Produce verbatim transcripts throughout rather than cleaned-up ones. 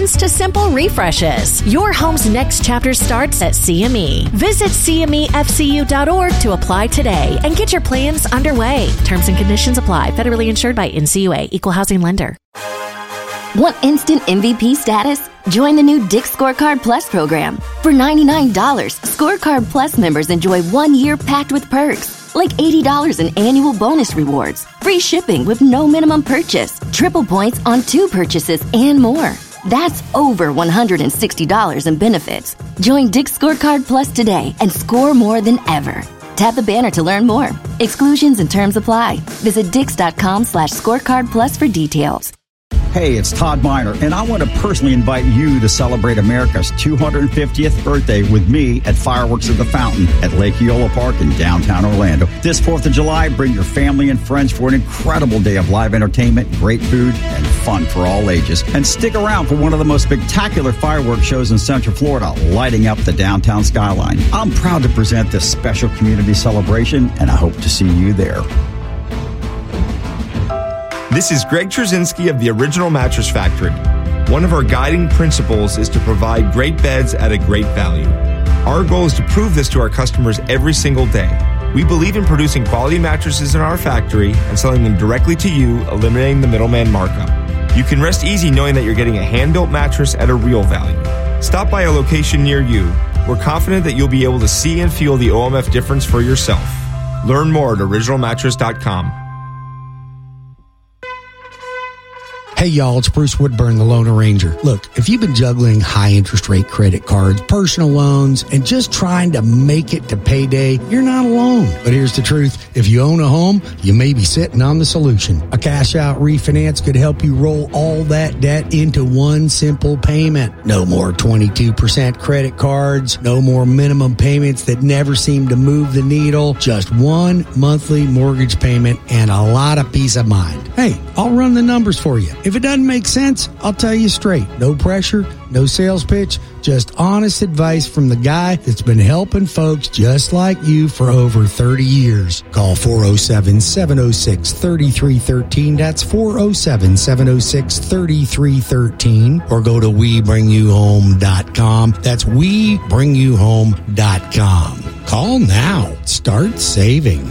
renovations to simple refreshes. Your home's next chapter starts at C M E. Visit C M E F C U dot org to apply today and get your plans underway. Terms and conditions apply. Federally insured by N C U A, Equal Housing Lender. Want instant M V P status? Join the new Dick's Scorecard Plus program. For ninety-nine dollars, Scorecard Plus members enjoy one year packed with perks, like eighty dollars in annual bonus rewards, free shipping with no minimum purchase, triple points on two purchases, and more. That's over one hundred sixty dollars in benefits. Join Dick's Scorecard Plus today and score more than ever. Tap the banner to learn more. Exclusions and terms apply. Visit dix.com slash scorecard plus for details. Hey, it's Todd Miner, and I want to personally invite you to celebrate America's two hundred fiftieth birthday with me at Fireworks of the Fountain at Lake Eola Park in downtown Orlando. This fourth of July, bring your family and friends for an incredible day of live entertainment, great food, and fun for all ages. And stick around for one of the most spectacular fireworks shows in Central Florida, lighting up the downtown skyline. I'm proud to present this special community celebration, and I hope to see you there. This is Greg Trzynski of the Original Mattress Factory. One of our guiding principles is to provide great beds at a great value. Our goal is to prove this to our customers every single day. We believe in producing quality mattresses in our factory and selling them directly to you, eliminating the middleman markup. You can rest easy knowing that you're getting a hand-built mattress at a real value. Stop by a location near you. We're confident that you'll be able to see and feel the O M F difference for yourself. Learn more at original mattress dot com. Hey y'all, it's Bruce Woodburn, the Lone Ranger. Look, if you've been juggling high interest rate credit cards, personal loans, and just trying to make it to payday, you're not alone. But here's the truth. If you own a home, you may be sitting on the solution. A cash out refinance could help you roll all that debt into one simple payment. No more twenty-two percent credit cards, no more minimum payments that never seem to move the needle, just one monthly mortgage payment and a lot of peace of mind. Hey, I'll run the numbers for you. If it doesn't make sense, I'll tell you straight. No pressure, no sales pitch, just honest advice from the guy that's been helping folks just like you for over thirty years. Call four oh seven, seven oh six, three three one three. That's four oh seven, seven oh six, three three one three. Or go to we bring you home dot com. That's we bring you home dot com. Call now. Start saving.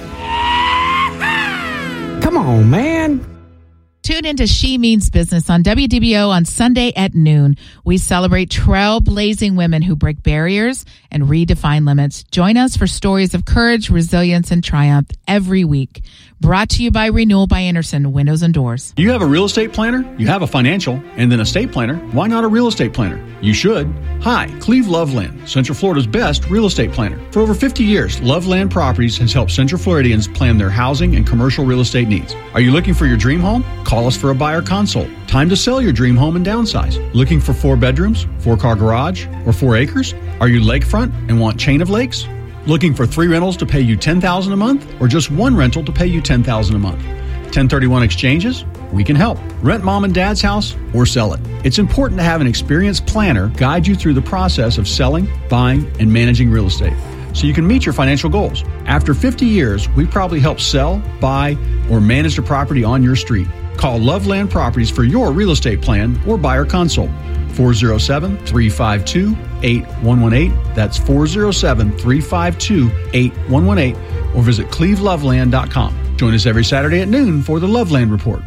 Come on, man. Tune into She Means Business on W D B O on Sunday at noon. We celebrate trailblazing women who break barriers and redefine limits. Join us for stories of courage, resilience, and triumph every week. Brought to you by Renewal by Anderson, Windows and Doors. You have a real estate planner, you have a financial, and then a estate planner. Why not a real estate planner? You should. Hi, Cleve Loveland, Central Florida's best real estate planner. For over fifty years, Loveland Properties has helped Central Floridians plan their housing and commercial real estate needs. Are you looking for your dream home? Call us for a buyer consult. Time to sell your dream home and downsize. Looking for four bedrooms, four-car garage, or four acres? Are you lakefront and want chain of lakes? Looking for three rentals to pay you ten thousand dollars a month, or just one rental to pay you ten thousand dollars a month? ten thirty-one exchanges? We can help. Rent mom and dad's house or sell it. It's important to have an experienced planner guide you through the process of selling, buying, and managing real estate so you can meet your financial goals. After fifty years, we probably help sell, buy, or manage the property on your street. Call Loveland Properties for your real estate plan or buyer consult. four oh seven, three five two, eight one one eight. That's four oh seven, three five two, eight one one eight. Or visit cleve loveland dot com. Join us every Saturday at noon for the Loveland Report.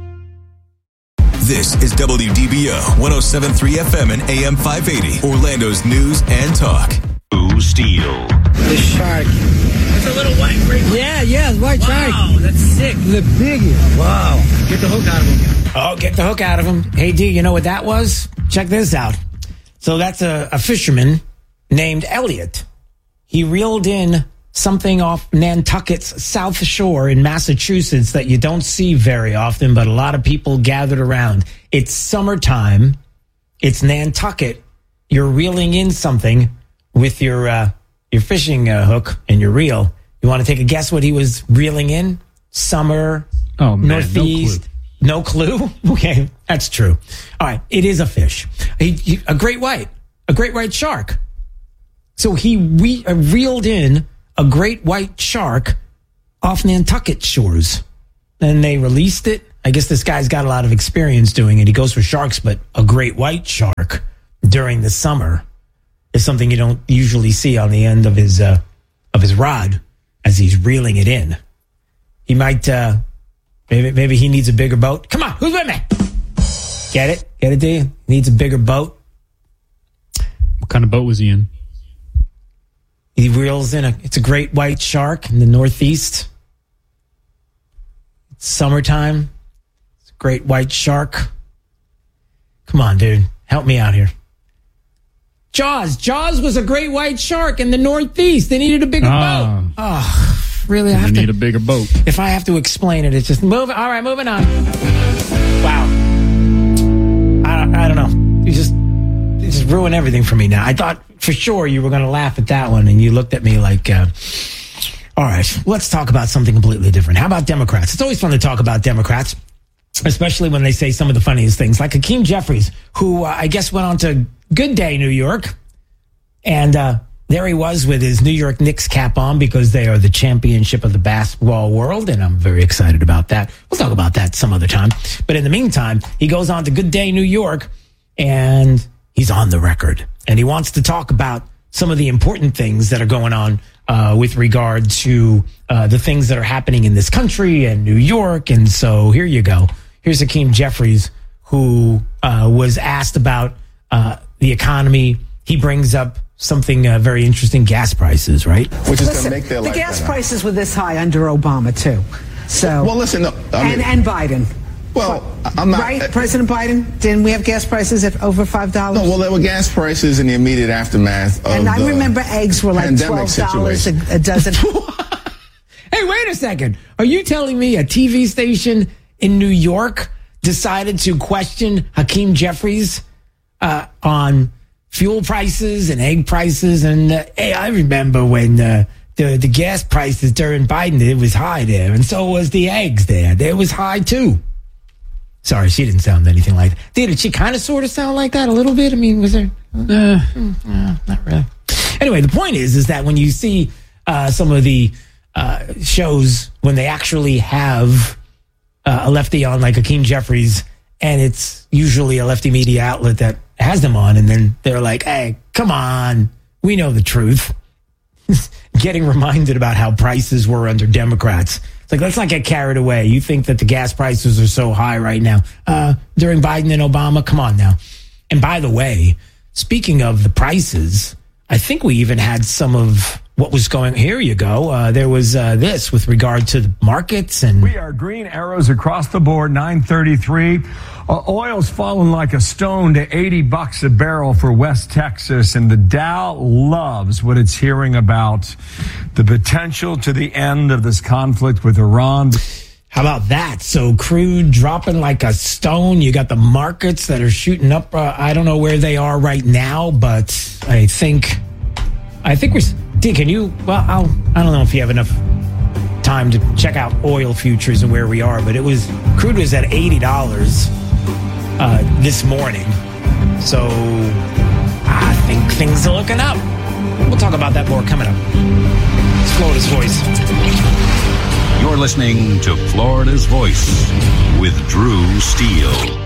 This is W D B O one oh seven point three F M and A M five eighty, Orlando's news and talk. Blue Steel. The shark. It's a little white great white. Yeah, yeah, white wow, shark. Wow, that's sick. The biggest. Wow. Get the hook out of him. Oh, get the hook out of him. Hey, D, you know what that was? Check this out. So that's a, a fisherman named Elliot. He reeled in something off Nantucket's South Shore in Massachusetts that you don't see very often, but a lot of people gathered around. It's summertime. It's Nantucket. You're reeling in something with your uh, your fishing uh, hook and your reel. You want to take a guess what he was reeling in? Summer, oh, man, Northeast. No clue. No clue? Okay, that's true. All right, it is a fish. He, he, a great white. A great white shark. So he re- uh, reeled in a great white shark off Nantucket shores. And they released it I guess this guy's got a lot of experience doing it. He goes for sharks, but a great white shark during the summer is something you don't usually see on the end of his uh, of his rod as he's reeling it in. He might, uh, maybe maybe he needs a bigger boat. Come on, who's with me? Get it? Get it, do you? Needs a bigger boat. What kind of boat was he in? He reels in a, it's a great white shark in the Northeast. It's summertime. It's a great white shark. Come on, dude. Help me out here. Jaws. Jaws was a great white shark in the Northeast. They needed a bigger ah. boat. Oh, really? I have they to, need a bigger boat. If I have to explain it, it's just move. All right, moving on. Wow. I, I don't know. You just, you just ruin everything for me now. I thought for sure you were going to laugh at that one, and you looked at me like, uh, all right, let's talk about something completely different. How about Democrats? It's always fun to talk about Democrats, especially when they say some of the funniest things, like Hakeem Jeffries, who uh, I guess went on to Good Day New York, and uh, there he was with his New York Knicks cap on because they are the championship of the basketball world, and I'm very excited about that. We'll talk about that some other time. But in the meantime, he goes on to Good Day New York, and he's on the record, and he wants to talk about some of the important things that are going on uh, with regard to uh, the things that are happening in this country and New York. And so here you go. Here's Hakeem Jeffries, who uh, was asked about uh, the economy. He brings up something uh, very interesting, gas prices, right? Which is going to make their life the gas better. prices were this high under Obama, too. So, well, listen, no, I mean, and, and Biden. Well, I'm not... Right, President Biden? Didn't we have gas prices at over five dollars? No, well, there were gas prices in the immediate aftermath of And I the remember eggs were like twelve dollars a, a dozen. Hey, wait a second. Are you telling me a T V station in New York decided to question Hakeem Jeffries uh, on fuel prices and egg prices? And, uh, hey, I remember when... Uh, The, the gas prices during Biden, it was high there. And so was the eggs there. It was high, too. Sorry, she didn't sound anything like that. Did she kind of sort of sound like that a little bit? I mean, was there... Uh, uh, not really. Anyway, the point is, is that when you see uh, some of the uh, shows, when they actually have uh, a lefty on, like Hakeem Jeffries, and it's usually a lefty media outlet that has them on, and then they're like, hey, come on, we know the truth. Getting reminded about how prices were under Democrats. It's like, let's not get carried away. You think that the gas prices are so high right now. Uh, during Biden and Obama, come on now. And by the way, speaking of the prices, I think we even had some of what was going, here you go. Uh, there was uh, this with regard to the markets. And we are green arrows across the board, nine thirty-three. Uh, oil's fallen like a stone to eighty bucks a barrel for West Texas, and the Dow loves what it's hearing about the potential to the end of this conflict with Iran. How about that? So crude dropping like a stone. You got the markets that are shooting up. Uh, I don't know where they are right now, but I think, I think we're, can you, well, I'll, I don't know if you have enough time to check out oil futures and where we are, but it was, crude was at eighty dollars uh, this morning. So I think things are looking up. We'll talk about that more coming up. It's Florida's Voice. You're listening to Florida's Voice with Drew Steele.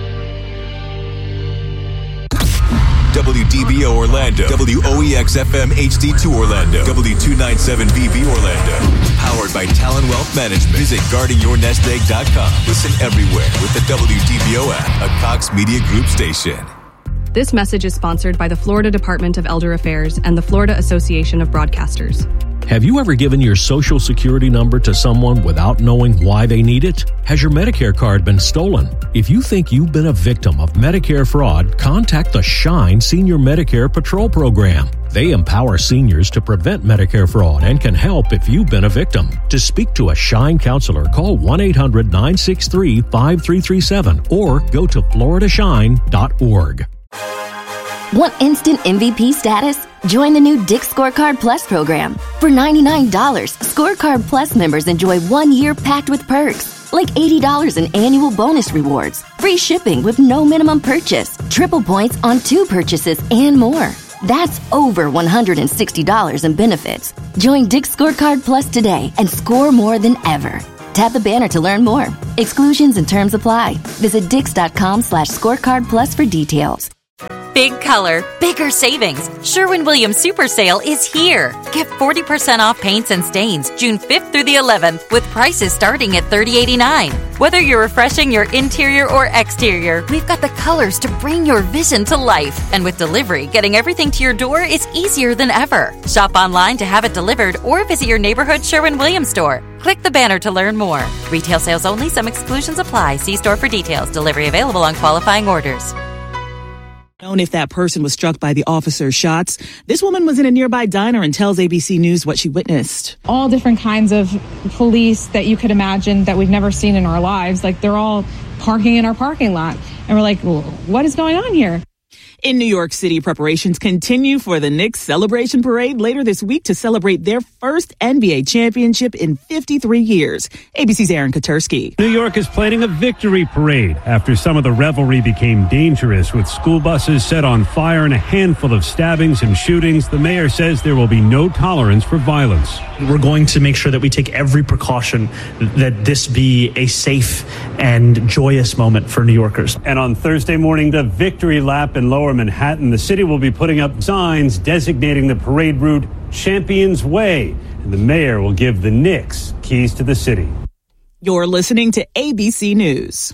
W D B O Orlando, W O E X F M H D two Orlando, W two ninety-seven V B Orlando. Powered by Talon Wealth Management. Visit guarding your nest egg dot com. Listen everywhere with the W D B O app, a Cox Media Group station. This message is sponsored by the Florida Department of Elder Affairs and the Florida Association of Broadcasters. Have you ever given your social security number to someone without knowing why they need it? Has your Medicare card been stolen? If you think you've been a victim of Medicare fraud, contact the SHINE Senior Medicare Patrol Program. They empower seniors to prevent Medicare fraud and can help if you've been a victim. To speak to a SHINE counselor, call one eight hundred nine six three five three three seven or go to florida shine dot org. Want instant M V P status? Join the new Dick's Scorecard Plus program. For ninety-nine dollars, Scorecard Plus members enjoy one year packed with perks, like eighty dollars in annual bonus rewards, free shipping with no minimum purchase, triple points on two purchases, and more. That's over one hundred sixty dollars in benefits. Join Dick's Scorecard Plus today and score more than ever. Tap the banner to learn more. Exclusions and terms apply. Visit dix.com slash scorecard plus for details. Big color, bigger savings. Sherwin-Williams Super Sale is here. Get forty percent off paints and stains June fifth through the eleventh with prices starting at thirty eighty-nine. Whether you're refreshing your interior or exterior, we've got the colors to bring your vision to life. And with delivery, getting everything to your door is easier than ever. Shop online to have it delivered or visit your neighborhood Sherwin-Williams store. Click the banner to learn more. Retail sales only. Some exclusions apply. See store for details. Delivery available on qualifying orders. Known if that person was struck by the officer's shots. This woman was in a nearby diner and tells A B C News what she witnessed. All different kinds of police that you could imagine that we've never seen in our lives. Like, they're all parking in our parking lot. And we're like, well, what is going on here? In New York City, preparations continue for the Knicks celebration parade later this week to celebrate their first N B A championship in fifty-three years. A B C's Aaron Katersky. New York is planning a victory parade after some of the revelry became dangerous, with school buses set on fire and a handful of stabbings and shootings. The mayor says there will be no tolerance for violence. We're going to make sure that we take every precaution that this be a safe and joyous moment for New Yorkers. And on Thursday morning, the victory lap in Lower Manhattan, the city will be putting up signs designating the parade route Champions Way, and the mayor will give the Knicks keys to the city. You're listening to A B C News.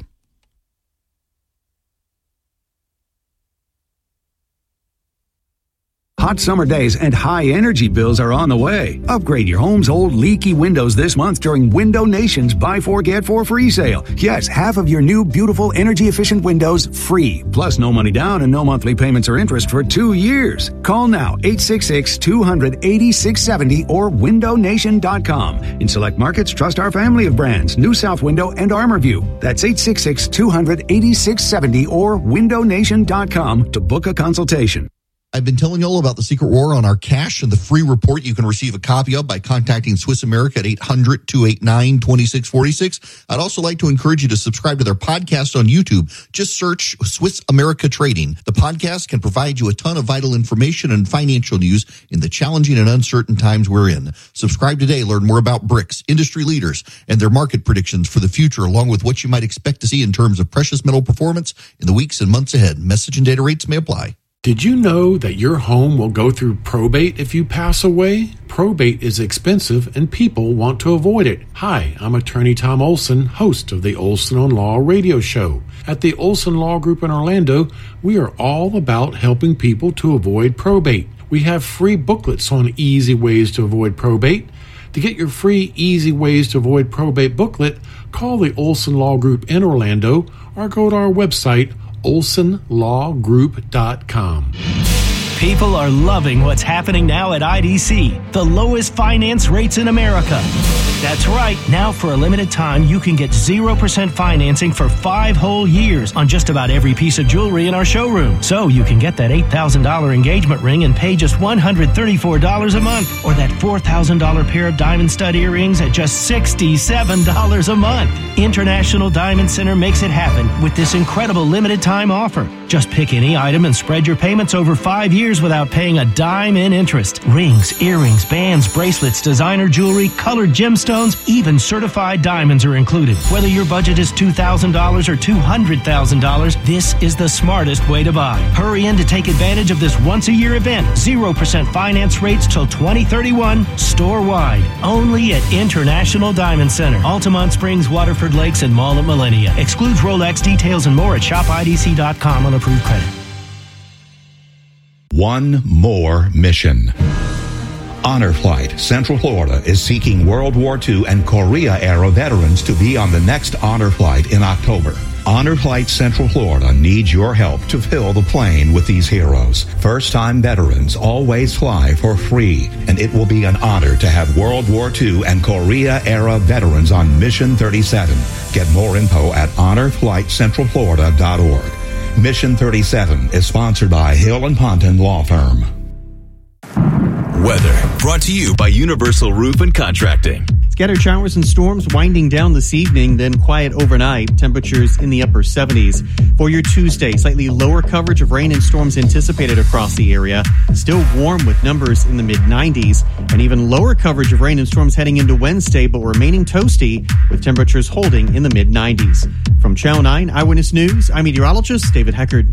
Hot summer days and high energy bills are on the way. Upgrade your home's old leaky windows this month during Window Nation's Buy Four, Get Four free sale. Yes, half of your new beautiful energy efficient windows free. Plus no money down and no monthly payments or interest for two years. Call now eight six six, two hundred, eighty-six seventy or window nation dot com. In select markets, trust our family of brands, New South Window and ArmorView. That's eight six six, two hundred, eighty-six seventy or window nation dot com to book a consultation. I've been telling you all about the secret war on our cash and the free report you can receive a copy of by contacting Swiss America at eight hundred, two eight nine, two six four six. I'd also like to encourage you to subscribe to their podcast on YouTube. Just search Swiss America Trading. The podcast can provide you a ton of vital information and financial news in the challenging and uncertain times we're in. Subscribe today. Learn more about BRICS, industry leaders, and their market predictions for the future, along with what you might expect to see in terms of precious metal performance in the weeks and months ahead. Message and data rates may apply. Did you know that your home will go through probate if you pass away? Probate is expensive and people want to avoid it. Hi, I'm attorney Tom Olson, host of the Olson on Law radio show. At the Olson Law Group in Orlando, we are all about helping people to avoid probate. We have free booklets on easy ways to avoid probate. To get your free Easy Ways to Avoid Probate booklet, call the Olson Law Group in Orlando or go to our website, olson law group dot com. People are loving what's happening now at I D C, the lowest finance rates in America. That's right. Now, for a limited time, you can get zero percent financing for five whole years on just about every piece of jewelry in our showroom. So you can get that eight thousand dollars engagement ring and pay just one hundred thirty-four dollars a month, or that four thousand dollars pair of diamond stud earrings at just sixty-seven dollars a month. International Diamond Center makes it happen with this incredible limited time offer. Just pick any item and spread your payments over five years without paying a dime in interest. Rings, earrings, bands, bracelets, designer jewelry, colored gemstones, even certified diamonds are included. Whether your budget is two thousand dollars or two hundred thousand dollars, this is the smartest way to buy. Hurry in to take advantage of this once-a-year event. zero percent finance rates till twenty thirty-one, store-wide. Only at International Diamond Center, Altamont Springs, Waterford Lakes, and Mall at Millennia. Excludes Rolex. Details and more at shop I D C dot com on approved credit. One more mission. Honor Flight Central Florida is seeking World War Two and Korea-era veterans to be on the next Honor Flight in October. Honor Flight Central Florida needs your help to fill the plane with these heroes. First-time veterans always fly for free, and it will be an honor to have World War Two and Korea-era veterans on Mission thirty-seven. Get more info at honor flight central florida dot org. Mission thirty-seven is sponsored by Hill and Ponton Law Firm. Weather brought to you by Universal Roof and Contracting. Scattered showers and storms winding down this evening, then quiet overnight. Temperatures in the upper seventies. For your Tuesday, slightly lower coverage of rain and storms anticipated across the area. Still warm with numbers in the mid nineties. And even lower coverage of rain and storms heading into Wednesday, but remaining toasty with temperatures holding in the mid nineties. From Channel nine Eyewitness News, I'm meteorologist David Heckard.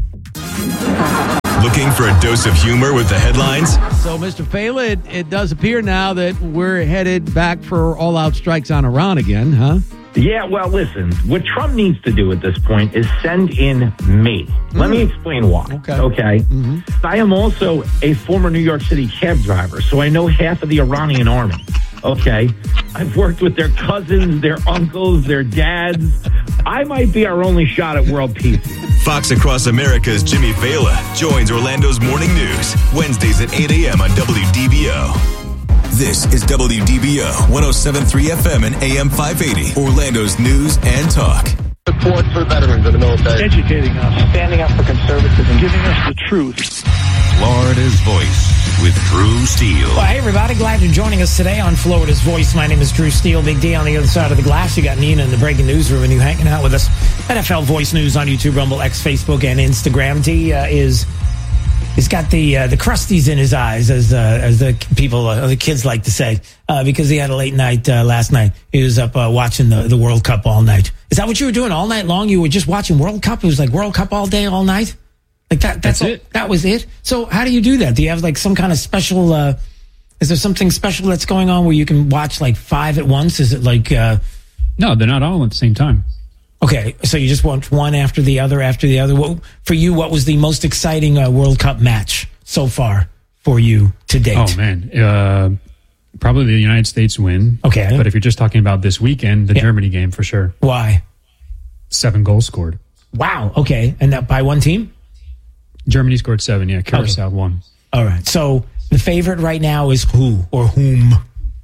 Looking for a dose of humor with the headlines? So, Mister Phelan, it, it does appear now that we're headed back for all-out strikes on Iran again, huh? Yeah, well, listen, what Trump needs to do at this point is send in me. Mm. Let me explain why. Okay. Okay. Mm-hmm. I am also a former New York City cab driver, so I know half of the Iranian army. Okay. I've worked with their cousins, their uncles, their dads. I might be our only shot at world peace. Fox Across America's Jimmy Fallon joins Orlando's Morning News, Wednesdays at eight a.m. on W D B O. This is W D B O one oh seven point three F M and A M five eighty, Orlando's news and talk. Support for veterans of the military. Educating us. Standing up for conservatism. Giving us the truth. Florida's Voice with Drew Steele. Well, hey, everybody. Glad you're joining us today on Florida's Voice. My name is Drew Steele. Big D on the other side of the glass. You got Nina in the breaking newsroom and you hanging out with us. N F L Voice News on YouTube, Rumble, X, Facebook, and Instagram. D uh, is... He's got the uh, the crusties in his eyes, as uh, as the people, uh, the kids like to say, uh, because he had a late night uh, last night. He was up uh, watching the, the World Cup all night. Is that what you were doing all night long? You were just watching World Cup? It was like World Cup all day, all night? Like that? That's, that's all, it. That was it? So how do you do that? Do you have like some kind of special, uh, is there something special that's going on where you can watch like five at once? Is it like... Uh, no, they're not all at the same time. Okay, so you just watch one after the other after the other. What, for you, what was the most exciting uh, World Cup match so far for you to date? Oh, man. Uh, probably the United States win. Okay. But if you're just talking about this weekend, the yeah. Germany game for sure. Why? Seven goals scored. Wow, okay. And that by one team? Germany scored seven, yeah. Curacao okay. won. All right. So the favorite right now is who or whom?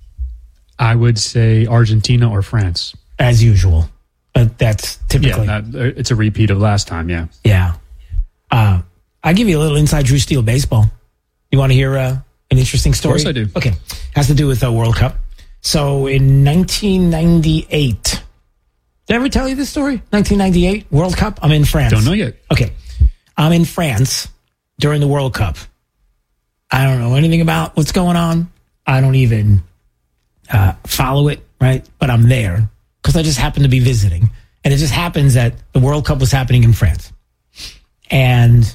I would say Argentina or France. As usual. Uh, that's typically... Yeah, that, it's a repeat of last time, yeah. Yeah. Uh, I'll give you a little inside Drew Steele baseball. You want to hear uh, an interesting story? Of course I do. Okay. Has to do with the World Cup. So in nineteen ninety-eight... Did I ever tell you this story? nineteen ninety-eight World Cup? I'm in France. Don't know yet. Okay. I'm in France during the World Cup. I don't know anything about what's going on. I don't even uh, follow it, right? But I'm there. Because I just happened to be visiting. And it just happens that the World Cup was happening in France. And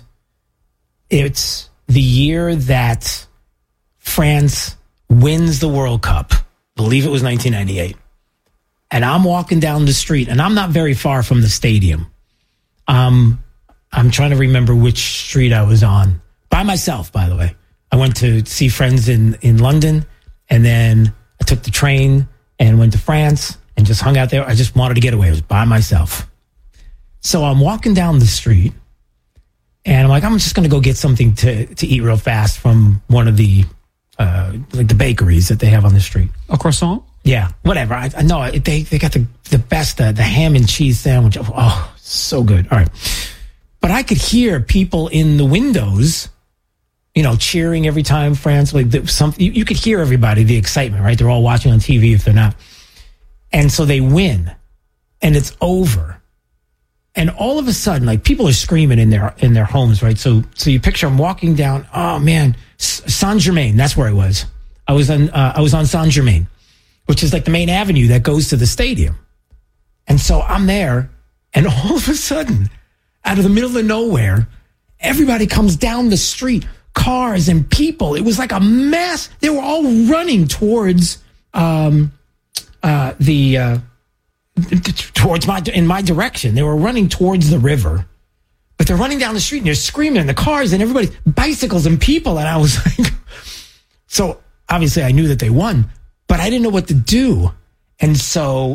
it's the year that France wins the World Cup. I believe it was nineteen ninety-eight. And I'm walking down the street, and I'm not very far from the stadium. Um, I'm trying to remember which street I was on. By myself, by the way. I went to see friends in, in London, and then I took the train and went to France. And just hung out there. I just wanted to get away. I was by myself. So I'm walking down the street, and I'm like, I'm just going to go get something to, to eat real fast from one of the uh, like the bakeries that they have on the street. A croissant? Yeah, whatever. I, I know they they got the the best uh, the ham and cheese sandwich. Oh, so good. All right, but I could hear people in the windows, you know, cheering every time France like the, some. You, you could hear everybody, the excitement, right? They're all watching on T V if they're not. And so they win, and it's over. And all of a sudden, like people are screaming in their in their homes, right? So so you picture them walking down. Oh man, Saint Germain. That's where I was. I was on uh, I was on Saint Germain, which is like the main avenue that goes to the stadium. And so I'm there, and all of a sudden, out of the middle of nowhere, everybody comes down the street, cars and people. It was like a mass. They were all running towards. Um, Uh, the uh, towards my in my direction. They were running towards the river, but they're running down the street and they're screaming in the cars and everybody, bicycles and people. And I was like, so obviously I knew that they won, but I didn't know what to do. And so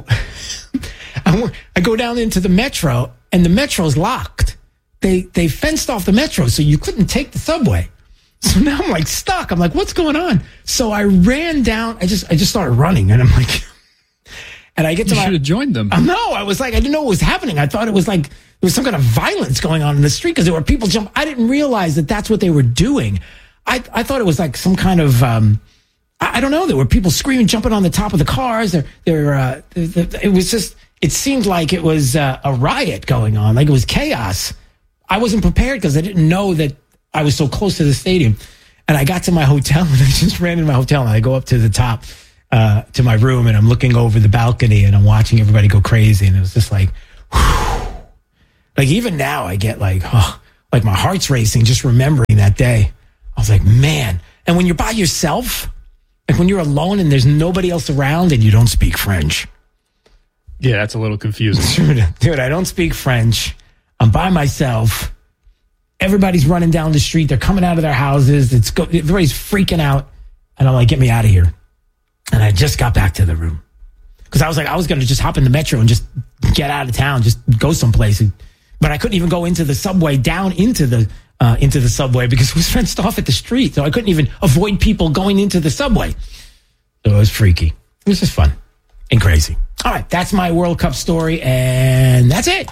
I, I go down into the metro, and the metro's locked. They they fenced off the metro, so you couldn't take the subway. So now I'm like stuck. I'm like, what's going on? So I ran down. I just I just started running, and I'm like. And I get to you my, should have joined them. Uh, no, I was like, I didn't know what was happening. I thought it was like there was some kind of violence going on in the street because there were people jump. I didn't realize that that's what they were doing. I I thought it was like some kind of um, I, I don't know. There were people screaming, jumping on the top of the cars. They're, they're, uh, they're, it was just, it seemed like it was uh, a riot going on, like it was chaos. I wasn't prepared because I didn't know that I was so close to the stadium. And I got to my hotel and I just ran into my hotel and I go up to the top uh, to my room and I'm looking over the balcony and I'm watching everybody go crazy. And it was just like, whew. Like even now I get like, oh, like my heart's racing just remembering that day. I was like, man. And when you're by yourself, like when you're alone and there's nobody else around and you don't speak French. Yeah, that's a little confusing. Dude, dude, I don't speak French. I'm by myself. Everybody's running down the street. They're coming out of their houses. It's go- everybody's freaking out. And I'm like, get me out of here. And I just got back to the room. Because I was like, I was going to just hop in the metro and just get out of town, just go someplace. But I couldn't even go into the subway, down into the uh, into the subway because it was fenced off at the street. So I couldn't even avoid people going into the subway. So it was freaky. It was just fun and crazy. All right, that's my World Cup story, and that's it.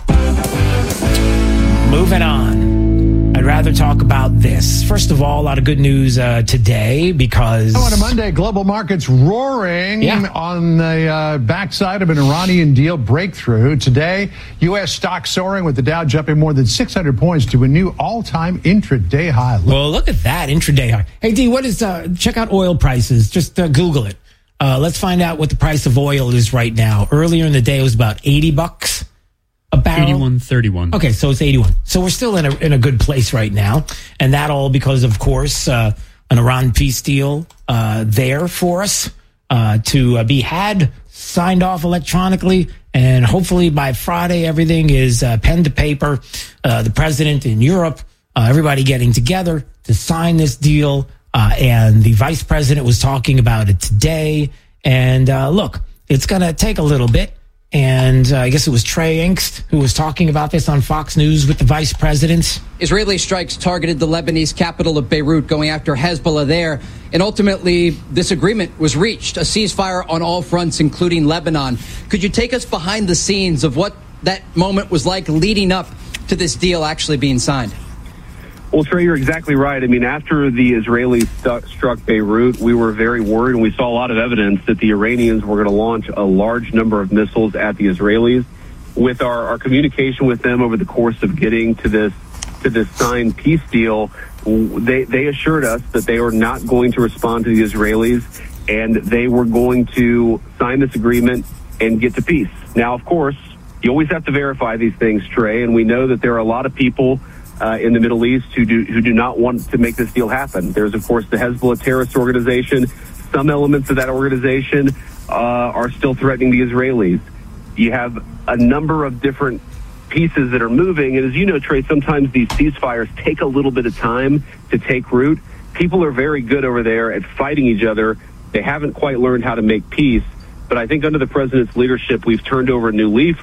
Moving on. I'd rather talk about this. First of all, a lot of good news uh, today because... Oh, on a Monday, global markets roaring yeah. on the uh, backside of an Iranian deal breakthrough. Today, U S stocks soaring with the Dow jumping more than six hundred points to a new all-time intraday high. Look. Well, look at that, intraday high. Hey, D, what is... Uh, check out oil prices. Just uh, Google it. Uh, let's find out what the price of oil is right now. Earlier in the day, it was about eighty bucks. A barrel? eighty-one thirty-one. Okay, so it's eighty-one. So we're still in a in a good place right now, and that all because, of course, uh, an Iran peace deal uh, there for us uh, to uh, be had, signed off electronically, and hopefully by Friday everything is uh, pen to paper. Uh, the president in Europe, uh, everybody getting together to sign this deal, uh, and the vice president was talking about it today. And uh, look, it's going to take a little bit. And uh, I guess it was Trey Engst who was talking about this on Fox News with the vice president. Israeli strikes targeted the Lebanese capital of Beirut, going after Hezbollah there. And ultimately, this agreement was reached, a ceasefire on all fronts, including Lebanon. Could you take us behind the scenes of what that moment was like leading up to this deal actually being signed? Well, Trey, you're exactly right. I mean, after the Israelis st- struck Beirut, we were very worried, and we saw a lot of evidence that the Iranians were going to launch a large number of missiles at the Israelis. With our, our communication with them over the course of getting to this to this signed peace deal, they, they assured us that they were not going to respond to the Israelis, and they were going to sign this agreement and get to peace. Now, of course, you always have to verify these things, Trey, and we know that there are a lot of people Uh, in the Middle East who do who do not want to make this deal happen. There's, of course, the Hezbollah terrorist organization. Some elements of that organization uh, are still threatening the Israelis. You have a number of different pieces that are moving. And as you know, Trey, sometimes these ceasefires take a little bit of time to take root. People are very good over there at fighting each other. They haven't quite learned how to make peace. But I think under the president's leadership, we've turned over a new leaf.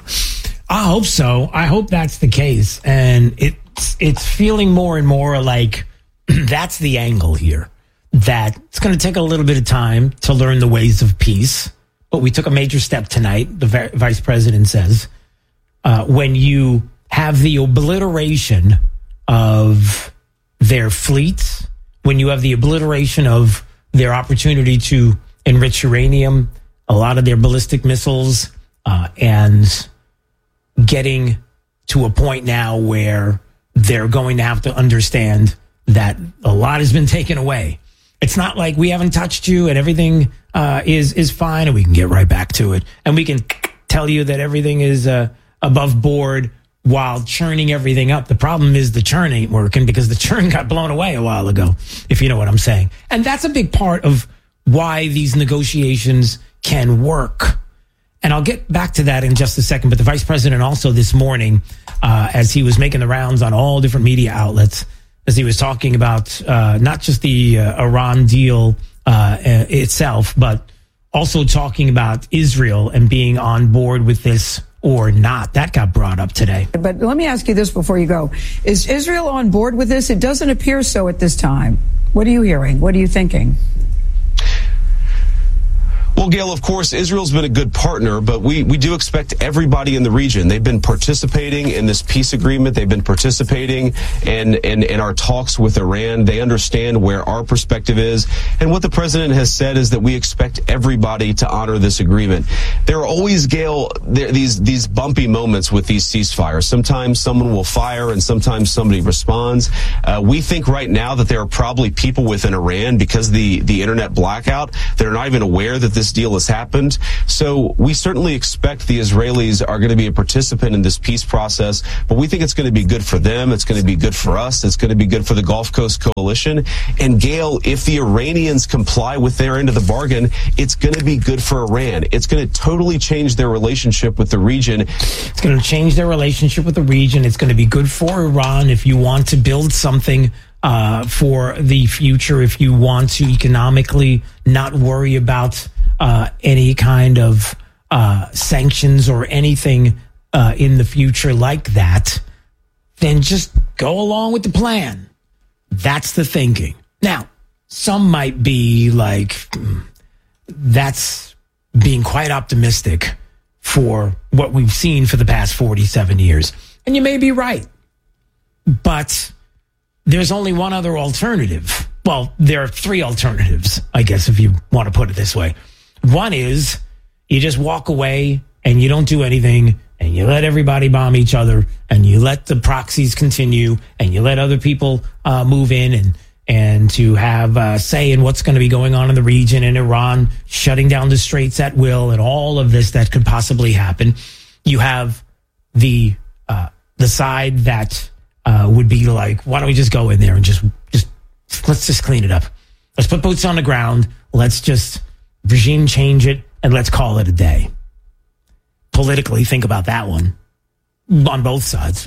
I hope so. I hope that's the case. And it It's, it's feeling more and more like that's the angle here, that it's going to take a little bit of time to learn the ways of peace. But we took a major step tonight, the vice president says, uh, when you have the obliteration of their fleets, when you have the obliteration of their opportunity to enrich uranium, a lot of their ballistic missiles, uh, and getting to a point now where they're going to have to understand that a lot has been taken away. It's not like we haven't touched you and everything uh, is is fine and we can get right back to it. And we can tell you that everything is uh, above board while churning everything up. The problem is the churn ain't working because the churn got blown away a while ago, if you know what I'm saying. And that's a big part of why these negotiations can work. And I'll get back to that in just a second. But the vice president also this morning, uh, as he was making the rounds on all different media outlets, as he was talking about uh, not just the uh, Iran deal uh, itself, but also talking about Israel and being on board with this or not. That got brought up today. But let me ask you this before you go. Is Israel on board with this? It doesn't appear so at this time. What are you hearing? What are you thinking? Well, Gail, of course, Israel's been a good partner, but we, we do expect everybody in the region. They've been participating in this peace agreement. They've been participating in, in, in our talks with Iran. They understand where our perspective is. And what the president has said is that we expect everybody to honor this agreement. There are always, Gail, there, these, these bumpy moments with these ceasefires. Sometimes someone will fire and sometimes somebody responds. Uh, we think right now that there are probably people within Iran, because the, the internet blackout, that are not even aware that this deal has happened. So we certainly expect the Israelis are going to be a participant in this peace process, but we think it's going to be good for them. It's going to be good for us. It's going to be good for the Gulf Coast Coalition. And Gail, if the Iranians comply with their end of the bargain, it's going to be good for Iran. It's going to totally change their relationship with the region. It's going to change their relationship with the region. It's going to be good for Iran if you want to build something uh, for the future, if you want to economically not worry about uh, any kind of uh, sanctions or anything uh, in the future like that, then just go along with the plan. That's the thinking. Now, some might be like, that's being quite optimistic for what we've seen for the past forty-seven years. And you may be right. But there's only one other alternative. Well, there are three alternatives, I guess, if you want to put it this way. One is you just walk away and you don't do anything and you let everybody bomb each other and you let the proxies continue and you let other people uh, move in and and to have uh, say in what's going to be going on in the region, and Iran shutting down the straits at will and all of this that could possibly happen. You have the uh, the side that uh, would be like, why don't we just go in there and just just let's just clean it up. Let's put boots on the ground. Let's just regime change it and let's call it a day. Politically, think about that one on both sides.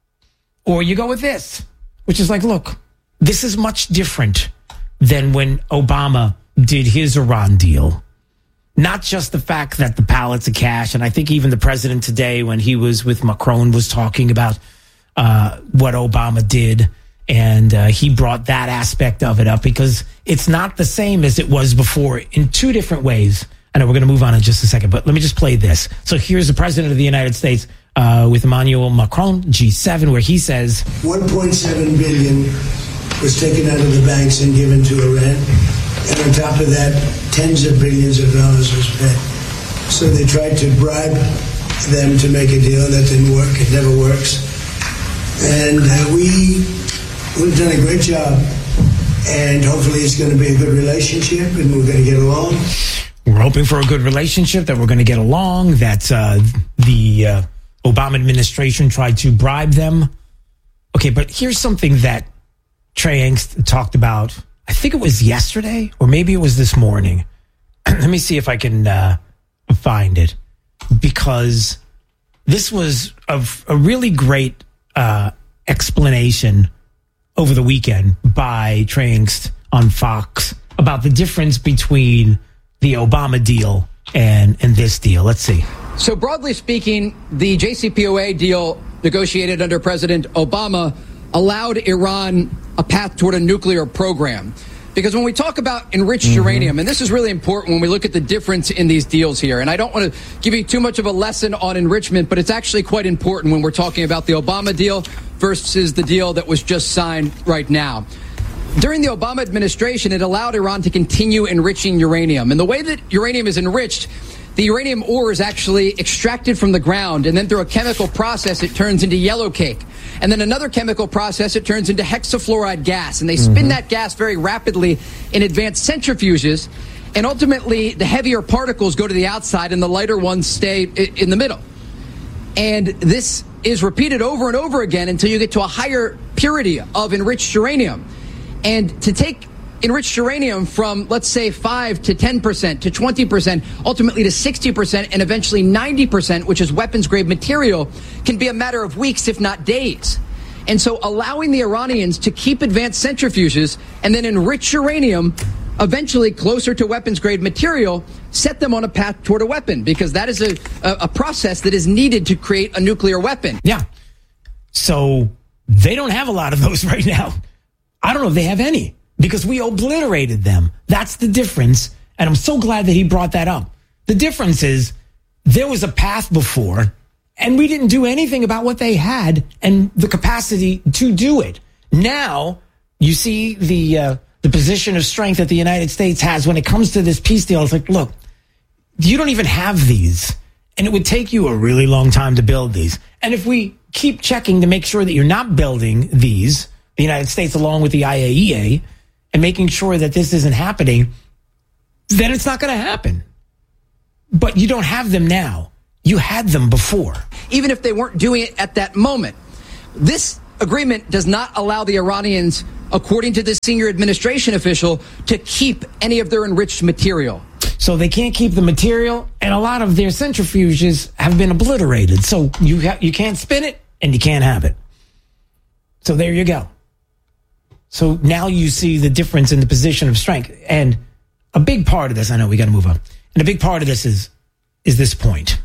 Or you go with this, which is like, look, this is much different than when Obama did his Iran deal. Not just the fact that the pallets of cash, and I think even the president today, when he was with Macron, was talking about uh, what Obama did, and uh, he brought that aspect of it up because it's not the same as it was before in two different ways. I know we're going to move on in just a second, but let me just play this. So here's the president of the United States uh, with Emmanuel Macron, G seven, where he says one point seven billion dollars was taken out of the banks and given to Iran. And on top of that, tens of billions of dollars was spent. So they tried to bribe them to make a deal. That didn't work. It never works. And uh, we, we've done a great job. And hopefully it's going to be a good relationship and we're going to get along. We're hoping for a good relationship, that we're going to get along, that uh, the uh, Obama administration tried to bribe them. Okay, but here's something that Trey Engst talked about, I think it was yesterday, or maybe it was this morning. Let me see if I can uh, find it. Because this was a, a really great uh, explanation over the weekend by Trey Engst on Fox about the difference between the Obama deal and, and this deal. Let's see. So broadly speaking, the J C P O A deal negotiated under President Obama allowed Iran a path toward a nuclear program. Because when we talk about enriched mm-hmm. uranium, and this is really important when we look at the difference in these deals here, and I don't want to give you too much of a lesson on enrichment, but it's actually quite important when we're talking about the Obama deal versus the deal that was just signed right now. During the Obama administration, it allowed Iran to continue enriching uranium. And the way that uranium is enriched, the uranium ore is actually extracted from the ground, and then through a chemical process, it turns into yellow cake. And then another chemical process, it turns into hexafluoride gas. And they spin mm-hmm. that gas very rapidly in advanced centrifuges. And ultimately, the heavier particles go to the outside and the lighter ones stay in the middle. And this is repeated over and over again until you get to a higher purity of enriched uranium. And to take enriched uranium from, let's say, five to ten percent to twenty percent, ultimately to sixty percent, and eventually ninety percent, which is weapons-grade material, can be a matter of weeks, if not days. And so allowing the Iranians to keep advanced centrifuges and then enrich uranium eventually closer to weapons-grade material set them on a path toward a weapon, because that is a, a, a process that is needed to create a nuclear weapon. Yeah. So they don't have a lot of those right now. I don't know if they have any, because we obliterated them. That's the difference. And I'm so glad that he brought that up. The difference is there was a path before, and we didn't do anything about what they had and the capacity to do it. Now, you see the uh, the position of strength that the United States has when it comes to this peace deal. It's like, look, you don't even have these, and it would take you a really long time to build these. And if we keep checking to make sure that you're not building these, the United States along with the I A E A, and making sure that this isn't happening, then it's not going to happen. But you don't have them now. You had them before. Even if they weren't doing it at that moment. This agreement does not allow the Iranians, according to this senior administration official, to keep any of their enriched material. So they can't keep the material, and a lot of their centrifuges have been obliterated. So you ha- you can't spin it, and you can't have it. So there you go. So now you see the difference in the position of strength. And a big part of this, I know we got to move on. And a big part of this is, is this point.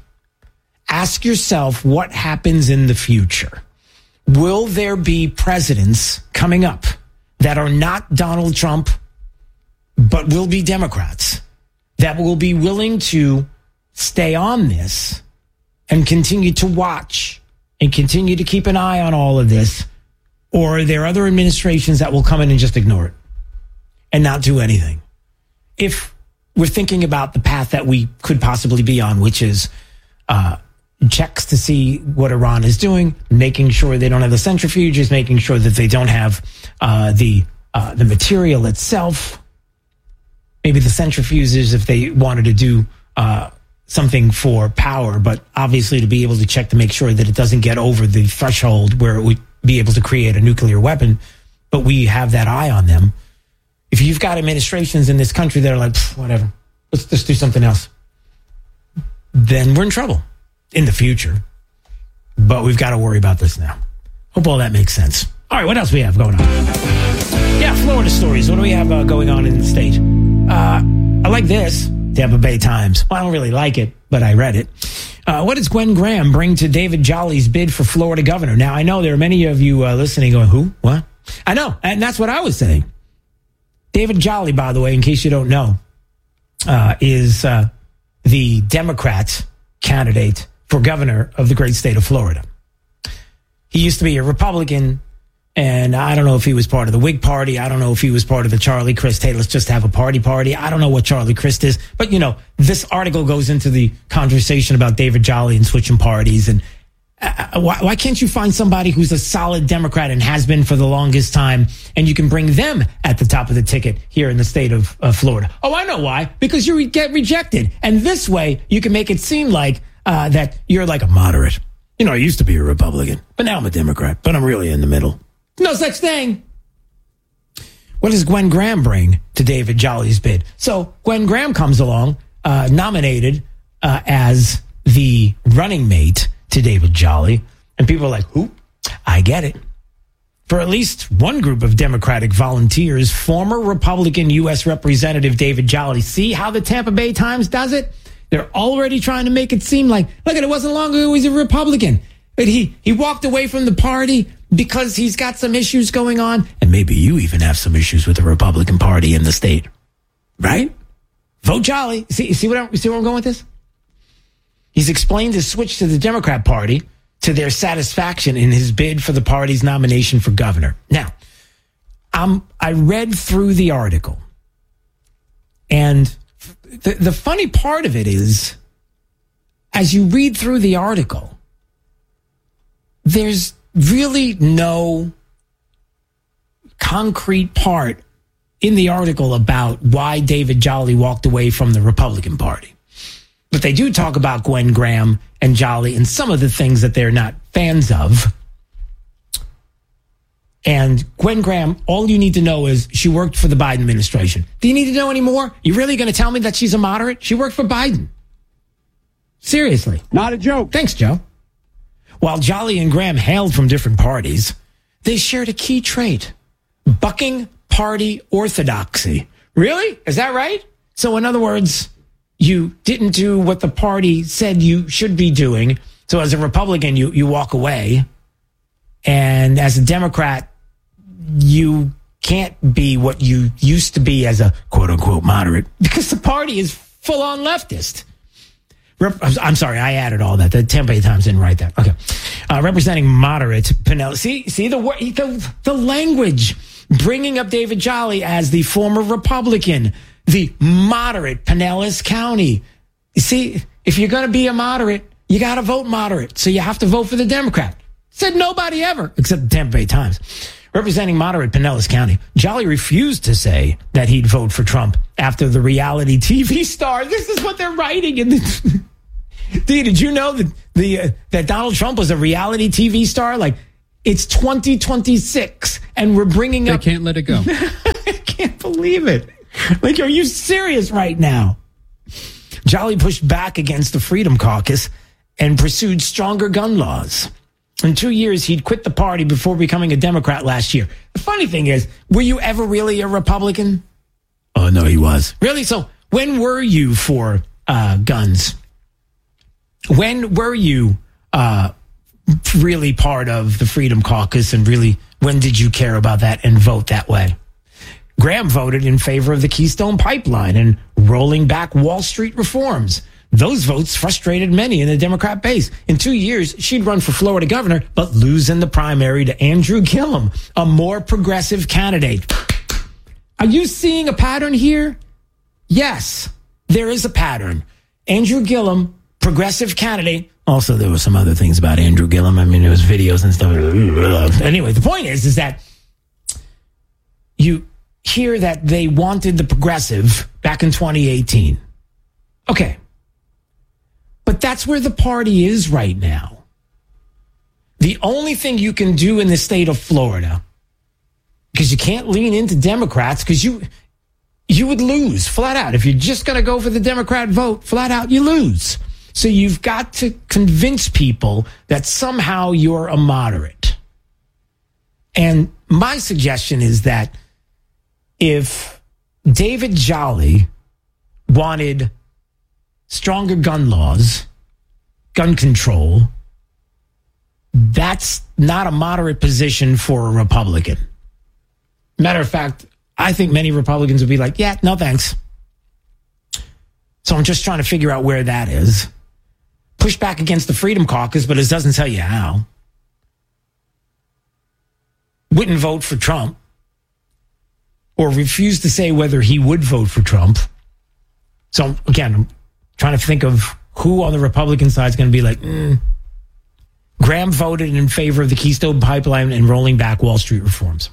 Ask yourself what happens in the future. Will there be presidents coming up that are not Donald Trump, but will be Democrats, that will be willing to stay on this and continue to watch and continue to keep an eye on all of this? Or are there other administrations that will come in and just ignore it and not do anything? If we're thinking about the path that we could possibly be on, which is uh, checks to see what Iran is doing, making sure they don't have the centrifuges, making sure that they don't have uh, the uh, the material itself, maybe the centrifuges if they wanted to do uh, something for power, but obviously to be able to check to make sure that it doesn't get over the threshold where it would be able to create a nuclear weapon, but we have that eye on them. If you've got administrations in this country that are like, whatever, let's just do something else, then we're in trouble in the future. But we've got to worry about this now. Hope all that makes sense. All right, what else we have going on? Yeah, Florida stories. What do we have uh, going on in the state? Uh, I like this, Tampa Bay Times. Well, I don't really like it, but I read it. Uh, what does Gwen Graham bring to David Jolly's bid for Florida governor? Now, I know there are many of you uh, listening going, who? What? I know, and that's what I was saying. David Jolly, by the way, in case you don't know, uh, is uh, the Democrat candidate for governor of the great state of Florida. He used to be a Republican, and I don't know if he was part of the Whig Party. I don't know if he was part of the Charlie Crist, hey, let's just have a party party. I don't know what Charlie Crist is. But, you know, this article goes into the conversation about David Jolly and switching parties. And uh, why, why can't you find somebody who's a solid Democrat and has been for the longest time, and you can bring them at the top of the ticket here in the state of uh, Florida? Oh, I know why. Because you get rejected. And this way, you can make it seem like uh, that you're like a moderate. You know, I used to be a Republican, but now I'm a Democrat, but I'm really in the middle. No such thing. What does Gwen Graham bring to David Jolly's bid? So Gwen Graham comes along, uh, nominated uh, as the running mate to David Jolly. And people are like, who? I get it. For at least one group of Democratic volunteers, former Republican U S Representative David Jolly. See how the Tampa Bay Times does it? They're already trying to make it seem like, look, it wasn't long ago he was a Republican. But he, he walked away from the party because he's got some issues going on. And maybe you even have some issues with the Republican Party in the state. Right? Vote Jolly. See, see, what I'm, see where I'm going with this? He's explained his switch to the Democrat Party to their satisfaction in his bid for the party's nomination for governor. Now, um, I read through the article. And the, the funny part of it is, as you read through the article, there's really no concrete part in the article about why David Jolly walked away from the Republican Party. But they do talk about Gwen Graham and Jolly and some of the things that they're not fans of. And Gwen Graham, all you need to know is she worked for the Biden administration. Do you need to know any more? You really going to tell me that she's a moderate? She worked for Biden. Seriously. Not a joke. Thanks, Joe. While Jolly and Graham hailed from different parties, they shared a key trait: bucking party orthodoxy. Really? Is that right? So in other words, you didn't do what the party said you should be doing. So as a Republican, you, you walk away. And as a Democrat, you can't be what you used to be as a quote-unquote moderate because the party is full-on leftist. Rep- I'm sorry, I added all that. The Tampa Times didn't write that. Okay. Uh, representing moderate Pinellas. See, see the, the, the language. Bringing up David Jolly as the former Republican, the moderate Pinellas County. You see, if you're going to be a moderate, you got to vote moderate. So you have to vote for the Democrat. Said nobody ever, except the Tampa Bay Times. Representing moderate Pinellas County, Jolly refused to say that he'd vote for Trump after the reality T V star. This is what they're writing in the. D, did you know that the uh, that Donald Trump was a reality T V star? Like, it's twenty twenty-six, and we're bringing they up. They can't let it go. I can't believe it. Like, are you serious right now? Jolly pushed back against the Freedom Caucus and pursued stronger gun laws. In two years, he'd quit the party before becoming a Democrat last year. The funny thing is, were you ever really a Republican? Oh, no, he was. Really? So when were you for uh, guns? When were you uh, really part of the Freedom Caucus, and really, when did you care about that and vote that way? Graham voted in favor of the Keystone Pipeline and rolling back Wall Street reforms. Those votes frustrated many in the Democrat base. In two years, she'd run for Florida governor, but lose in the primary to Andrew Gillum, a more progressive candidate. Are you seeing a pattern here? Yes, there is a pattern. Andrew Gillum, progressive candidate. Also, there were some other things about Andrew Gillum. I mean, there was videos and stuff. Anyway, the point is, is that you hear that they wanted the progressive back in twenty eighteen. Okay. But that's where the party is right now. The only thing you can do in the state of Florida, because you can't lean into Democrats, because you you would lose flat out. If you're just going to go for the Democrat vote, flat out, you lose. So you've got to convince people that somehow you're a moderate. And my suggestion is that if David Jolly wanted stronger gun laws, gun control, that's not a moderate position for a Republican. Matter of fact, I think many Republicans would be like, yeah, no thanks. So I'm just trying to figure out where that is. Push back against the Freedom Caucus, but it doesn't tell you how. Wouldn't vote for Trump, or refuse to say whether he would vote for Trump. So again, I'm trying to think of who on the Republican side is going to be like, mm. Graham voted in favor of the Keystone Pipeline and rolling back Wall Street reforms.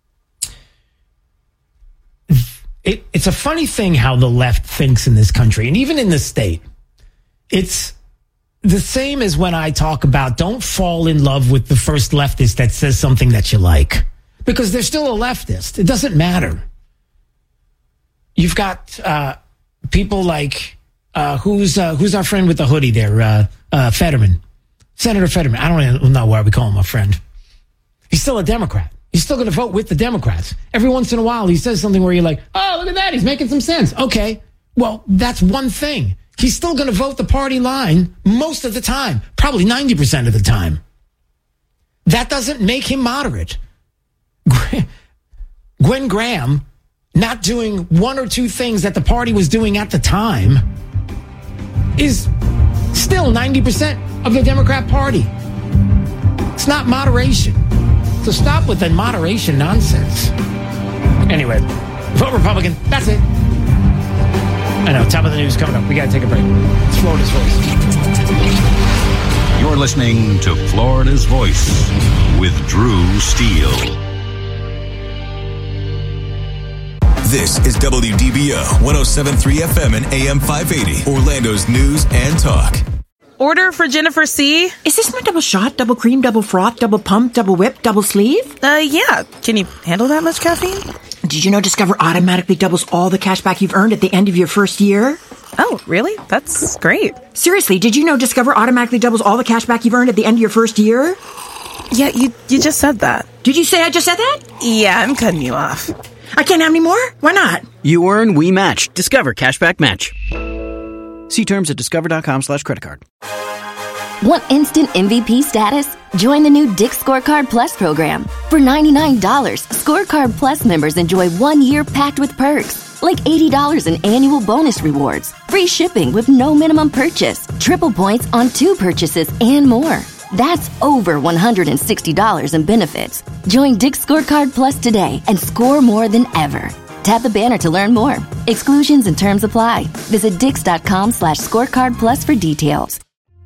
It, it's a funny thing how the left thinks in this country, and even in the state. It's the same as when I talk about don't fall in love with the first leftist that says something that you like, because they're still a leftist. It doesn't matter. You've got uh, people like uh, who's uh, who's our friend with the hoodie there, uh, uh, Fetterman, Senator Fetterman. I don't even know why we call him a friend. He's still a Democrat. He's still going to vote with the Democrats. Every once in a while, he says something where you're like, oh, look at that. He's making some sense. Okay, well, that's one thing. He's still going to vote the party line most of the time, probably ninety percent of the time. That doesn't make him moderate. Gwen Graham not doing one or two things that the party was doing at the time is still ninety percent of the Democrat Party. It's not moderation. So stop with the moderation nonsense. Anyway, vote Republican. That's it. I know, top of the news coming up. We got to take a break. It's Florida's Voice. You're listening to Florida's Voice with Drew Steele. This is W D B O one oh seven point three F M and A M five eighty, Orlando's news and talk. Order for Jennifer C. Is this my double shot, double cream, double froth, double pump, double whip, double sleeve? Uh, yeah. Can you handle that much caffeine? Did you know Discover automatically doubles all the cash back you've earned at the end of your first year? Oh, really? That's great. Seriously, did you know Discover automatically doubles all the cash back you've earned at the end of your first year? Yeah, you you just said that. Did you say I just said that? Yeah, I'm cutting you off. I can't have any more? Why not? You earn, we match. Discover Cashback Match. See terms at discover.com slash credit card. Want instant M V P status? Join the new Dick's Scorecard Plus program. For ninety-nine dollars, Scorecard Plus members enjoy one year packed with perks, like eighty dollars in annual bonus rewards, free shipping with no minimum purchase, triple points on two purchases, and more. That's over one hundred sixty dollars in benefits. Join Dick's Scorecard Plus today and score more than ever. Tap the banner to learn more. Exclusions and terms apply. Visit dix.com slash scorecard plus for details.